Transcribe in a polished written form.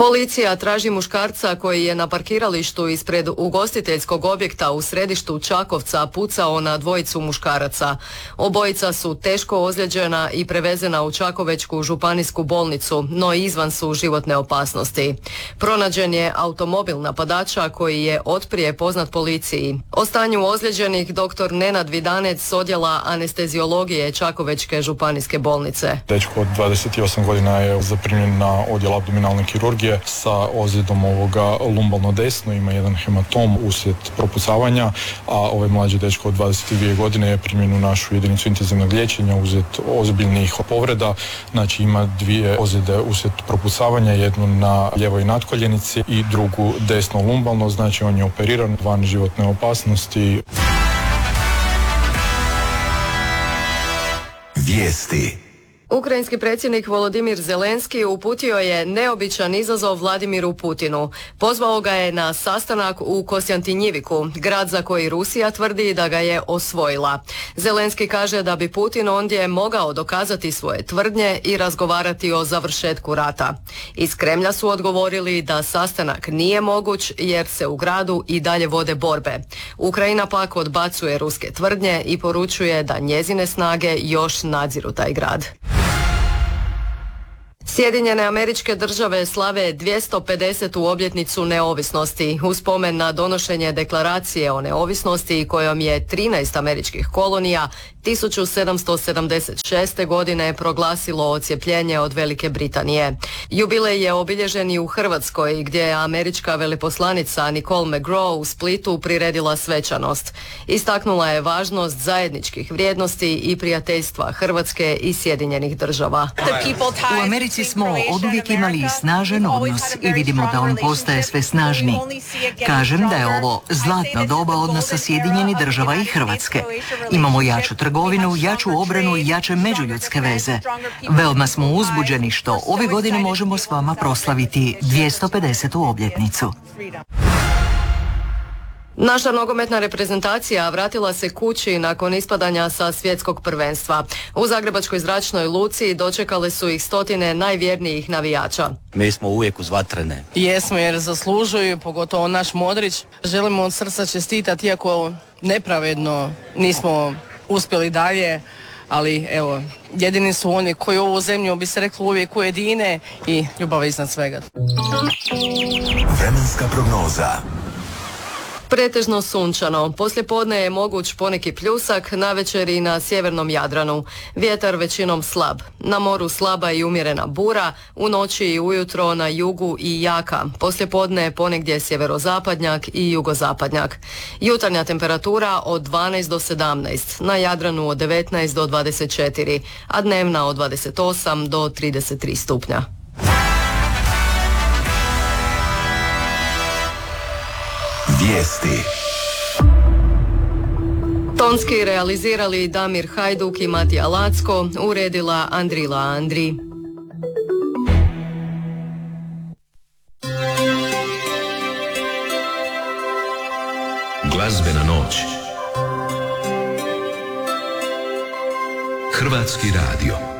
Policija traži muškarca koji je na parkiralištu ispred ugostiteljskog objekta u središtu Čakovca pucao na dvojicu muškaraca. Obojica su teško ozlijeđena i prevezena u Čakovečku županijsku bolnicu, no izvan su životne opasnosti. Pronađen je automobil napadača koji je otprije poznat policiji. O stanju ozlijeđenih dr. Nenad Vidanec s odjela anesteziologije Čakovečke županijske bolnice. Dečko od 28 godina je zaprimljen na odjel abdominalne kirurgije sa ozljedom ovoga lumbalno desno, ima jedan hematom uslijed propucavanja, a ovaj mlađi dečko od 22 godine je primljen u našu jedinicu intenzivnog liječenja uslijed ozbiljnih povreda, znači ima dvije ozljede uslijed propucavanja, jednu na ljevoj natkoljenici i drugu desno lumbalno, znači on je operiran van životne opasnosti. Vijesti. Ukrajinski predsjednik Volodimir Zelenski uputio je neobičan izazov Vladimiru Putinu. Pozvao ga je na sastanak u Kostjantinjiviku, grad za koji Rusija tvrdi da ga je osvojila. Zelenski kaže da bi Putin ondje mogao dokazati svoje tvrdnje i razgovarati o završetku rata. Iz Kremlja su odgovorili da sastanak nije moguć jer se u gradu i dalje vode borbe. Ukrajina pak odbacuje ruske tvrdnje i poručuje da njezine snage još nadziru taj grad. Sjedinjene Američke Države slave 250. obljetnicu neovisnosti u spomen na donošenje deklaracije o neovisnosti kojom je 13 američkih kolonija 1776. godine proglasilo odcjepljenje od Velike Britanije. Jubilej je obilježen i u Hrvatskoj gdje je američka veleposlanica Nicole McGraw u Splitu priredila svečanost. Istaknula je važnost zajedničkih vrijednosti i prijateljstva Hrvatske i Sjedinjenih Država. U Americi smo oduvijek imali snažan odnos i vidimo da on postaje sve snažniji. Kažem da je ovo zlatno doba odnosa Sjedinjenih Država i Hrvatske. Imamo jaču trgovinu, jaču obranu i jače međuljudske veze. Veoma smo uzbuđeni što ove godine možemo s vama proslaviti 250. obljetnicu. Naša nogometna reprezentacija vratila se kući nakon ispadanja sa svjetskog prvenstva. U Zagrebačkoj zračnoj luci dočekale su ih stotine najvjernijih navijača. Mi smo uvijek uz vatrene. Jesmo jer zaslužuju, pogotovo naš Modrić. Želimo od srca čestitati, iako nepravedno nismo uspjeli dalje, ali evo, jedini su oni koji ovu zemlju, bi se reklo, uvijek ujedine i ljubav iznad svega. Vremenska prognoza. Pretežno sunčano. Poslijepodne je moguć poneki pljusak, navečer i na sjevernom Jadranu. Vjetar većinom slab. Na moru slaba i umjerena bura, u noći i ujutro na jugu i jaka. Poslijepodne ponegdje sjeverozapadnjak i jugozapadnjak. Jutarnja temperatura od 12 do 17, na Jadranu od 19 do 24, a dnevna od 28 do 33 stupnja. Vijesti. Tonski realizirali Damir Hajduk i Matija Lacko, uredila Andrila Andri. Glazbena noć. Hrvatski radio.